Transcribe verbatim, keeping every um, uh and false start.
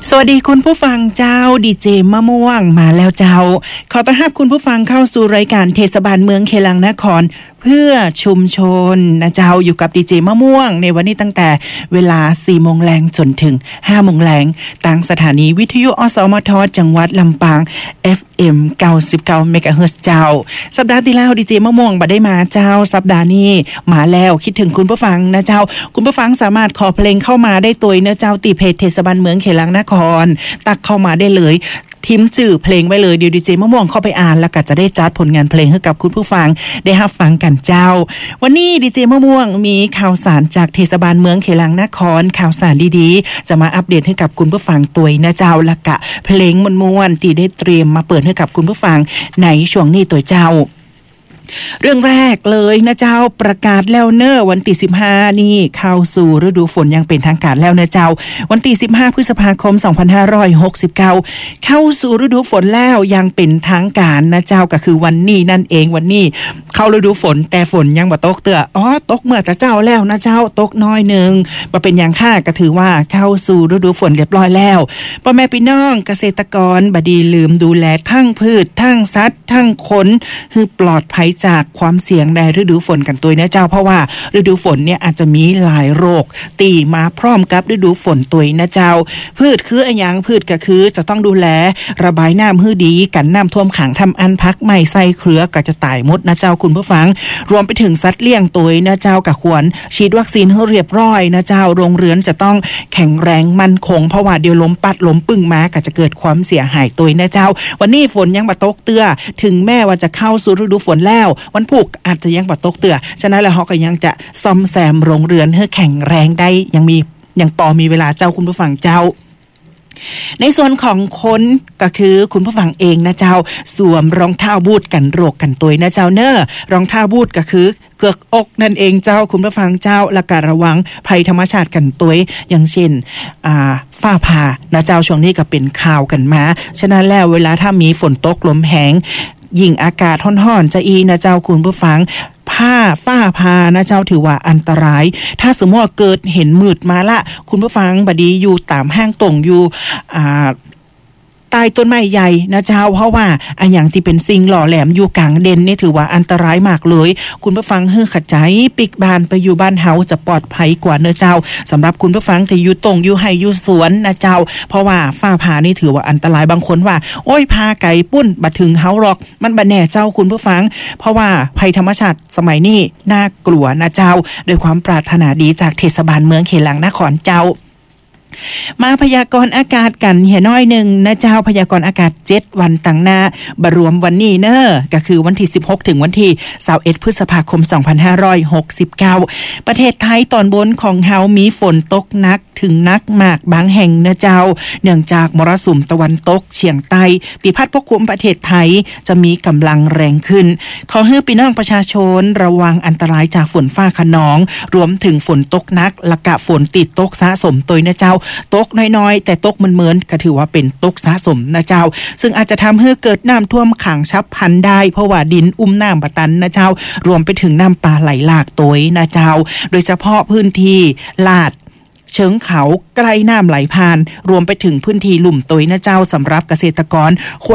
สวัสดีคุณผู้ฟังเจ้าดีเจมะม่วงมาแล้วเจ้าขอต้อนรับคุณผู้ฟังเข้าสู่รายการเทศบาลเมืองเคลังนครเพื่อชุมชนนะเจ้าอยู่กับดีเจมะม่วงในวันนี้ตั้งแต่เวลา สี่โมงแลงจนถึง ห้าโมงแลงตั้งสถานีวิทยุอสมทจังหวัดลำปาง เอฟ เอ็ม เก้าสิบเก้า เมกะเฮิรตซ์เจ้าสัปดาห์ที่แล้วดีเจมะม่วงบ่ได้มาเจ้าสัปดาห์นี้มาแล้วคิดถึงคุณผู้ฟังนะเจ้าคุณผู้ฟังสามารถขอเพลงเข้ามาได้ตัวเนื้อเจ้าตีเพจเทศบาลเมืองเคลังนครตักเข้ามาได้เลยพิมพ์ชื่อเพลงไว้เลยเดี๋ยวดีเจมะม่วงเข้าไปอ่านแล้วก็จะได้จัดผลงานเพลงให้กับคุณผู้ฟังได้รับฟังกันเจ้าวันนี้ดีเจมะม่วงมีข่าวสารจากเทศบาลเมืองเคลังนครข่าวสารดีๆจะมาอัปเดตให้กับคุณผู้ฟังตัวนะเจ้าและกะเพลงม่วนๆที่ได้เตรียมมาเปิดให้กับคุณผู้ฟังในช่วงนี้ตัวเจ้าเรื่องแรกเลยนะเจ้าประกาศแล้วเนอวันที่สิบห้านี่เข้าสู่ฤดูฝนยังเป็นทางการแล้วนะเจ้าวันที่สิบห้าพฤษภาคมสองพันห้าร้อยหกสิบเก้าเข้าสู่ฤดูฝนแล้วยังเป็นทางการนะเจ้าก็คือวันนี้นั่นเองวันนี้เข้าฤดูฝนแต่ฝนยังบ่ตกเตื้ออ๋อตกเมื่อแต่เจ้าแล้วนะเจ้าตกน้อยนึงบ่เป็นอย่างค่าก็ถือว่าเข้าสู่ฤดูฝนเรียบร้อยแล้วพ่อแม่พี่น้องเกษตรกรบ่ดีลืมดูแลทั้งพืชทั้งสัตว์ทั้งคนให้ปลอดภัยจากความเสี่ยงในฤดูฝนกันตัวนะเจ้าเพราะว่าฤดูฝนเนี่ยอาจจะมีหลายโรคตีมาพร้อมกับฤดูฝนตัวนะเจ้าพืชคืออะไรอย่างพืชก็คือจะต้องดูแลระบายน้ำให้ดีกันน้ำท่วมขังทำอันพักไม่ใส่เครือก็จะตายหมดนะเจ้าคุณผู้ฟังรวมไปถึงสัตว์เลี้ยงตัวนะเจ้าก็ควรฉีดวัคซีนให้เรียบร้อยนะเจ้าโรงเรือนจะต้องแข็งแรงมั่นคงเพราะว่าเดี๋ยวลมปัดลมปึ้งมาก็จะเกิดความเสียหายตัวนะเจ้าวันนี้ฝนยังบ่ตกเตื้อถึงแม้ว่าจะเข้าสู่ฤดูฝนแล้ววันพุธอาจจะยังบ่ตกเตื้อฉะนั้นแล้วเฮาก็ยังจะซ่อมแซมโรงเรือนให้แข็งแรงได้ยังมียังพอมีเวลาเจ้าคุณผู้ฟังเจ้าในส่วนของคนก็คือคุณผู้ฟังเองนะเจ้าสวมรองเท้าบูทกันโรคกันตัวนะเจ้าเนอรองเท้าบูทก็คือเกือกอกนั่นเองเจ้าคุณผู้ฟังเจ้าและการระวังภัยธรรมชาติกันตัวอย่างเช่นอ่าฟ้าผ่านะเจ้าช่วงนี้ก็เป็นข่าวกันมาฉะนั้นแล้วเวลาถ้ามีฝนตกลมแห้งยิ่งอากาศร้อนๆจะอีนะเจ้าคุณผู้ฟังผ้าฝ้าพานะเจ้าถือว่าอันตรายถ้าสมมติว่าเกิดเห็นมืดมาละคุณผู้ฟังบดีอยู่ตามห้างตรงอยู่อ่าใต้ต้นไม้ใหญ่นะเจ้าเพราะว่าอันอย่างที่เป็นสิ่งหล่อแหลมอยู่กลางเด่นนี่ถือว่าอันตรายมากเลยคุณผู้ฟังฮือขัดใจปิกบานไปอยู่บ้านเฮาจะปลอดภัยกว่าเนอะเจ้าสำหรับคุณผู้ฟังที่อยู่ตรงอยู่ไห้อยู่สวนนะเจ้าเพราะว่าฟ้าผ่านี่ถือว่าอันตรายบางคนว่าโอ้ยพาไก่ปุ้นบ่ถึงเฮาหรอกมันบ่แน่เจ้าคุณผู้ฟังเพราะว่าภัยธรรมชาติสมัยนี้น่ากลัวนะเจ้าด้วยความปรารถนาดีจากเทศบาลเมืองเคลังนครเจ้ามาพยากรณ์อากาศกันเหี่ยน้อยหนึ่งนะเจ้าพยากรณ์อากาศเจ็ดวันต่างหน้าบรวมวันนี้เนอะก็คือวันที่สิบหกถึงวันที่ยี่สิบเอ็ดพฤษภาคมสองพันห้าร้อยหกสิบเก้าประเทศไทยตอนบนของเฮามีฝนตกหนักถึงหนักมากบางแห่งนะเจ้าเนื่องจากมรสุมตะวันตกเฉียงใต้ที่พัดปกคลุมประเทศไทยจะมีกำลังแรงขึ้นขอให้พี่น้องประชาชนระวังอันตรายจากฝนฟ้าคะนองรวมถึงฝนตกหนักและกะฝนติดตกสะสมตัวนะเจ้าตกน้อยๆแต่ตกมันเหมือนก็ถือว่าเป็นตกสะสมนะเจ้าซึ่งอาจจะทำให้เกิดน้ำท่วมขังฉับพลันได้เพราะว่าดินอุ้มน้ำปะตันนะเจ้ารวมไปถึงน้ำป่าไหลหลากตัวนะเจ้าโดยเฉพาะพื้นที่ลาดเชิงเขาใกล้น้ำไหลผ่านรวมไปถึงพื้นที่ลุ่มตัวนะเจ้าสำหรับเกษตรกรควร